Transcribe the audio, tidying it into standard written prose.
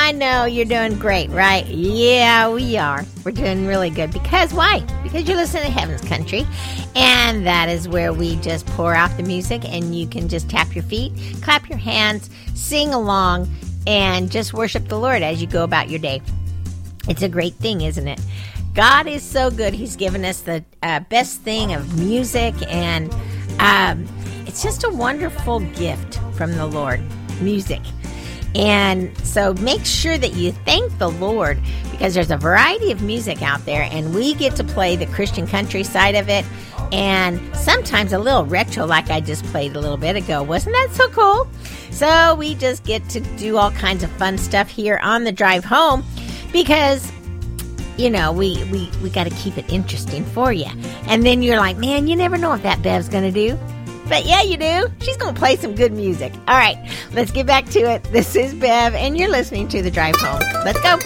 I know you're doing great, right? Yeah, we are. We're doing really good. Because why? Because you're listening to Heaven's Country, and that is where we just pour out the music, and you can just tap your feet, clap your hands, sing along, and just worship the Lord as you go about your day. It's a great thing, isn't it? God is so good. He's given us the best thing of music, and it's just a wonderful gift from the Lord, music. And so make sure that you thank the Lord, because there's a variety of music out there, and we get to play the Christian country side of it, and sometimes a little retro like I just played a little bit ago. Wasn't that so cool? So we just get to do all kinds of fun stuff here on the drive home, because you know, we got to keep it interesting for you. And then you're like, man, you never know what that Bev's going to do. But yeah, you do. She's going to play some good music. All right, let's get back to it. This is Bev, and you're listening to The Drive Home. Let's go.